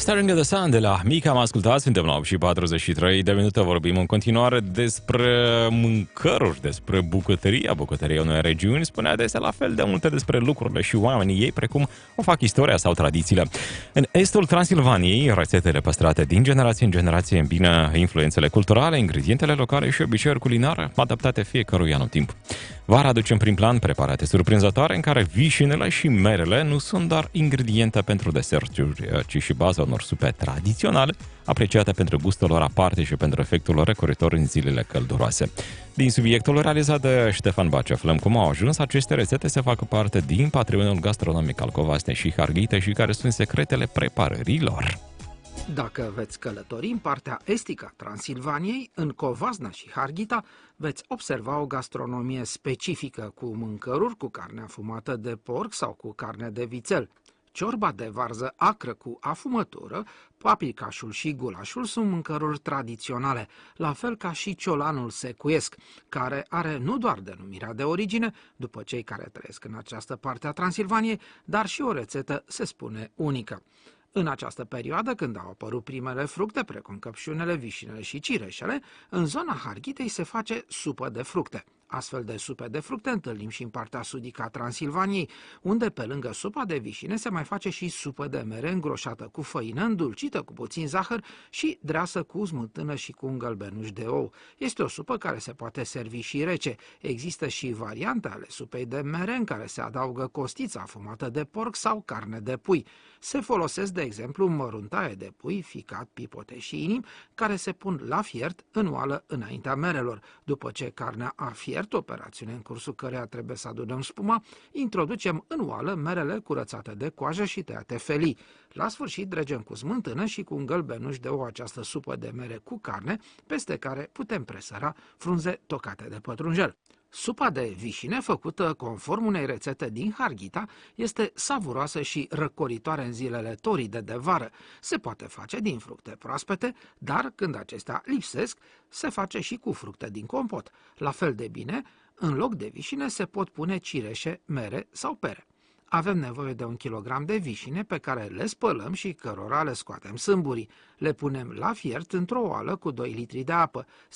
Staring at the Sun de la Mica am ascultat, suntem la 8 și 43 de minute, vorbim în continuare despre mâncăruri, despre bucătăria. Bucătăria unei regiuni spune adesea la fel de multe despre lucrurile și oamenii ei, precum o fac istoria sau tradițiile. În estul Transilvaniei, rețetele păstrate din generație în generație îmbină influențele culturale, ingredientele locale și obiceiuri culinare adaptate fiecărui anotimp. Vara aduce în prim plan preparate surprinzătoare în care vișinele și merele nu sunt doar ingrediente pentru deserturi, ci și baza unor supe tradiționale, apreciate pentru gustul lor aparte și pentru efectul răcoritor în zilele călduroase. Din subiectul realizat de Ștefan Baci aflăm cum au ajuns aceste rețete să facă parte din patrimoniul gastronomic al Covasnei și Harghitei și care sunt secretele preparării lor. Dacă veți călători în partea estică a Transilvaniei, în Covasna și Harghita, veți observa o gastronomie specifică cu mâncăruri cu carne afumată de porc sau cu carne de vițel. Ciorba de varză acră cu afumătură, paprikașul și gulașul sunt mâncăruri tradiționale, la fel ca și ciolanul secuiesc, care are nu doar denumirea de origine, după cei care trăiesc în această parte a Transilvaniei, dar și o rețetă, se spune, unică. În această perioadă, când au apărut primele fructe, precum căpșunele, vișinele și cireșele, în zona Harghitei se face supă de fructe. Astfel de supe de fructe întâlnim și în partea sudică a Transilvaniei, unde pe lângă supa de vișine se mai face și supă de mere îngroșată cu făină, îndulcită cu puțin zahăr și dreasă cu smântână și cu un gălbenuș de ou. Este o supă care se poate servi și rece. Există și variante ale supei de mere în care se adaugă costița afumată de porc sau carne de pui. Se folosesc, de exemplu, măruntaie de pui, ficat, pipote și inim, care se pun la fiert în oală înaintea merelor. După ce carnea a fiert, operațiune în cursul căreia trebuie să adunăm spuma, introducem în oală merele curățate de coajă și tăiate felii. La sfârșit dregem cu smântână și cu un gălbenuș de ou această supă de mere cu carne, peste care putem presăra frunze tocate de pătrunjel. Supa de vișine, făcută conform unei rețete din Harghita, este savuroasă și răcoritoare în zilele toride de vară. Se poate face din fructe proaspete, dar când acestea lipsesc, se face și cu fructe din compot. La fel de bine, în loc de vișine se pot pune cireșe, mere sau pere. Avem nevoie de 1 kilogram de vișine pe care le spălăm și cărora le scoatem sâmburii. Le punem la fiert într-o oală cu 2 litri de apă.